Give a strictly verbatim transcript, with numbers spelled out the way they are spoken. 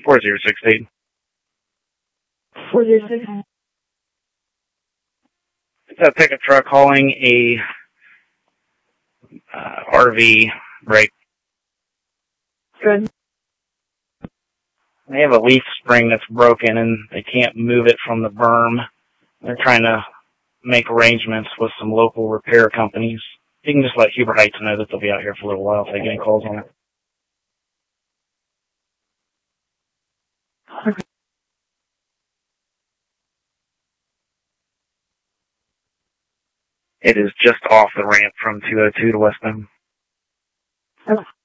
four zero six eight. four zero six. It's a pickup truck hauling a uh, R V brake. Good. They have a leaf spring that's broken and they can't move it from the berm. They're trying to make arrangements with some local repair companies. You can just let Huber Heights know that they'll be out here for a little while if they get any calls on it. Okay. It is just off the ramp from two oh two to West Bend. Okay.